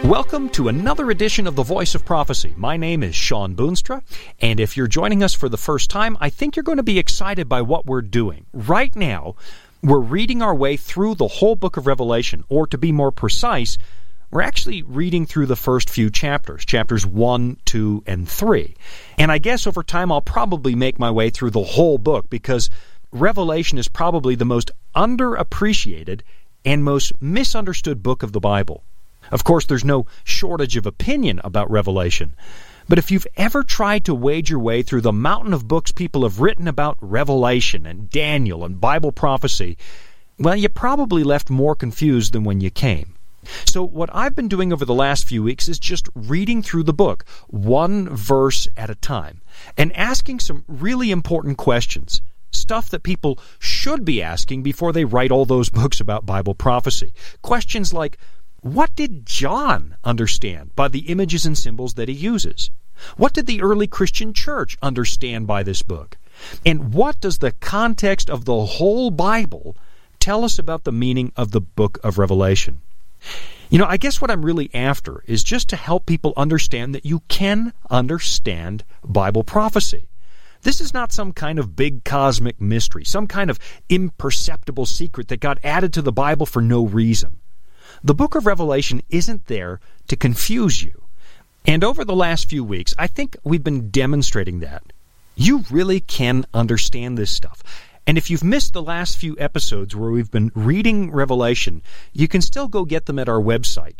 Welcome to another edition of The Voice of Prophecy. My name is Sean Boonstra, and if you're joining us for the first time, I think you're going to be excited by what we're doing. Right now, we're reading our way through the whole book of Revelation, or to be more precise, we're actually reading through the first few chapters, chapters 1, 2, and 3. And I guess over time I'll probably make my way through the whole book, because Revelation is probably the most underappreciated and most misunderstood book of the Bible. Of course, there's no shortage of opinion about Revelation. But if you've ever tried to wade your way through the mountain of books people have written about Revelation and Daniel and Bible prophecy, well, you probably left more confused than when you came. So what I've been doing over the last few weeks is just reading through the book, one verse at a time, and asking some really important questions. Stuff that people should be asking before they write all those books about Bible prophecy. Questions like, what did John understand by the images and symbols that he uses? What did the early Christian church understand by this book? And what does the context of the whole Bible tell us about the meaning of the book of Revelation? You know, I guess what I'm really after is just to help people understand that you can understand Bible prophecy. This is not some kind of big cosmic mystery, some kind of imperceptible secret that got added to the Bible for no reason. The book of Revelation isn't there to confuse you. And over the last few weeks, I think we've been demonstrating that. You really can understand this stuff. And if you've missed the last few episodes where we've been reading Revelation, you can still go get them at our website,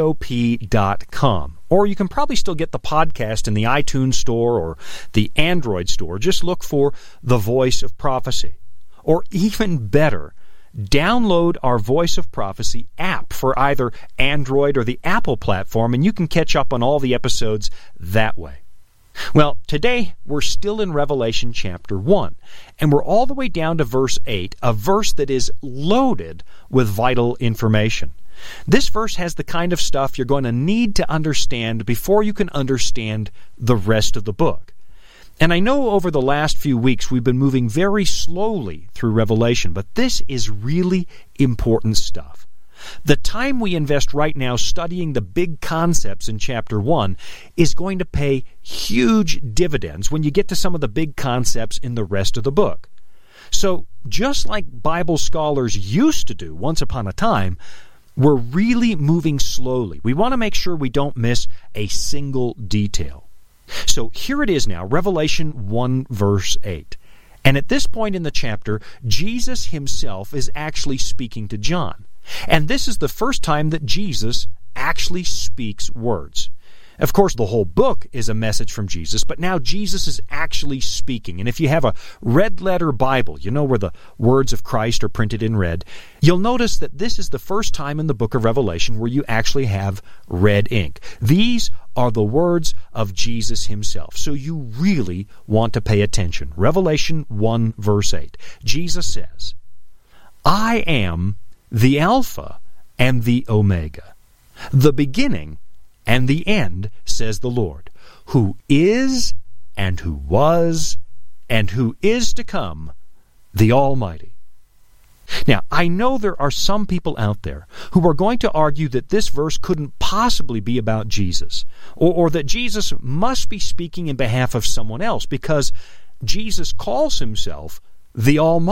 vop.com. Or you can probably still get the podcast in the iTunes store or the Android store. Just look for The Voice of Prophecy. Or even better, download our Voice of Prophecy app for either Android or the Apple platform, and you can catch up on all the episodes that way. Well, today we're still in Revelation chapter 1, and we're all the way down to verse 8, a verse that is loaded with vital information. This verse has the kind of stuff you're going to need to understand before you can understand the rest of the book. And I know over the last few weeks we've been moving very slowly through Revelation, but this is really important stuff. The time we invest right now studying the big concepts in chapter 1 is going to pay huge dividends when you get to some of the big concepts in the rest of the book. So, just like Bible scholars used to do once upon a time, we're really moving slowly. We want to make sure we don't miss a single detail. So here it is now, Revelation 1 verse 8. And at this point in the chapter, Jesus himself is actually speaking to John. And this is the first time that Jesus actually speaks words. Of course, the whole book is a message from Jesus, but now Jesus is actually speaking. And if you have a red letter Bible, you know where the words of Christ are printed in red, you'll notice that this is the first time in the book of Revelation where you actually have red ink. These are the words of Jesus himself. So you really want to pay attention. Revelation 1 verse 8. Jesus says, I am the Alpha and the Omega, the beginning and the end, says the Lord, who is, and who was, and who is to come, the Almighty. Now, I know there are some people out there who are going to argue that this verse couldn't possibly be about Jesus, or that Jesus must be speaking in behalf of someone else, because Jesus calls himself the Almighty.